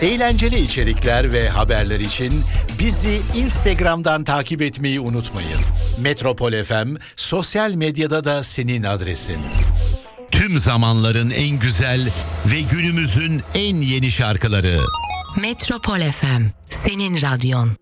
Eğlenceli içerikler ve haberler için bizi Instagram'dan takip etmeyi unutmayın. Metropol FM sosyal medyada da senin adresin. Tüm zamanların en güzel ve günümüzün en yeni şarkıları. Metropol FM, senin radyon.